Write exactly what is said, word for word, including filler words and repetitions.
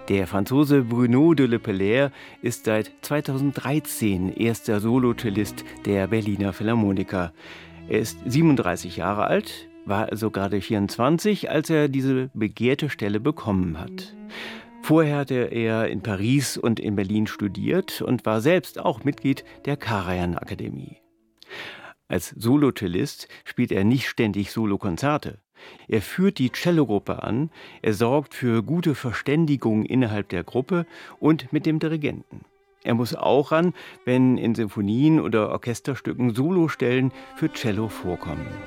Der Franzose Bruno de Le Pellère ist seit zweitausenddreizehn erster Solocellist der Berliner Philharmoniker. Er ist siebenunddreißig Jahre alt, war also gerade vierundzwanzig, als er diese begehrte Stelle bekommen hat. Vorher hatte er in Paris und in Berlin studiert und war selbst auch Mitglied der Karajan-Akademie. Als Solocellist spielt er nicht ständig Solokonzerte. Er führt die Cellogruppe an, er sorgt für gute Verständigung innerhalb der Gruppe und mit dem Dirigenten. Er muss auch ran, wenn in Sinfonien oder Orchesterstücken Solostellen für Cello vorkommen.